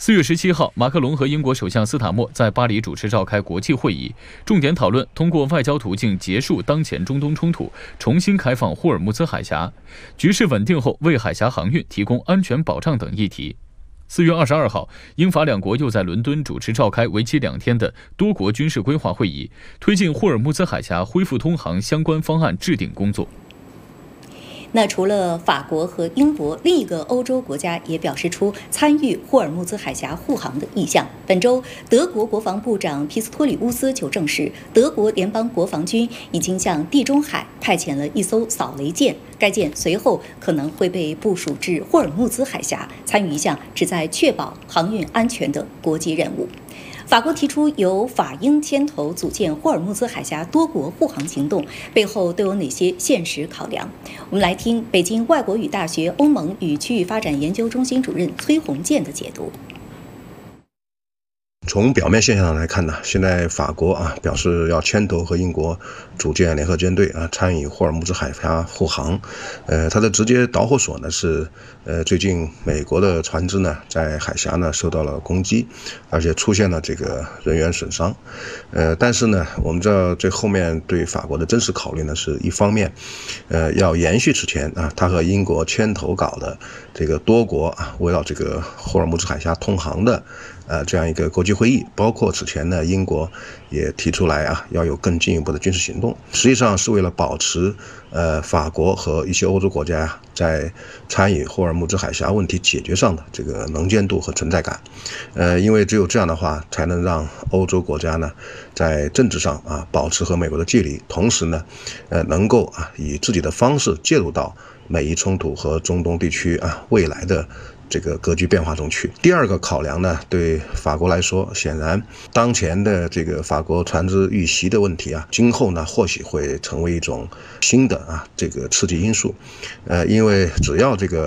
4月17号，马克龙和英国首相斯塔默在巴黎主持召开国际会议，重点讨论通过外交途径结束当前中东冲突，重新开放霍尔木兹海峡，局势稳定后为海峡航运提供安全保障等议题。4月22号，英法两国又在伦敦主持召开为期2天的多国军事规划会议，推进霍尔木兹海峡恢复通航相关方案制定工作。 那除了法国和英国，另一个欧洲国家也表示出参与霍尔木兹海峡护航的意向。本周，德国国防部长皮斯托里乌斯就证实，德国联邦国防军已经向地中海派遣了一艘扫雷舰，该舰随后可能会被部署至霍尔木兹海峡，参与一项旨在确保航运安全的国际任务。法国提出由法英牵头组建霍尔木兹海峡多国护航行动，背后都有哪些现实考量？我们来听北京外国语大学欧盟与区域发展研究中心主任崔洪建的解读。 从表面现象上来看呢，现在法国表示要牵头和英国组建联合舰队参与霍尔木兹海峡护航。它的直接导火索呢是最近美国的船只呢在海峡呢受到了攻击，而且出现了这个人员损伤。但是呢，我们知道这后面对法国的真实考虑呢是一方面，要延续此前他和英国牵头搞的这个多国围绕这个霍尔木兹海峡通航的这样一个国际会议，包括此前呢，英国也提出来要有更进一步的军事行动，实际上是为了保持法国和一些欧洲国家在参与霍尔木兹海峡问题解决上的这个能见度和存在感。因为只有这样的话，才能让欧洲国家呢在政治上保持和美国的距离，同时呢能够以自己的方式介入到美伊冲突和中东地区未来的这个格局变化中去。第二个考量呢，对法国来说，显然当前的这个法国船只遇袭的问题今后呢或许会成为一种新的这个刺激因素。因为只要这个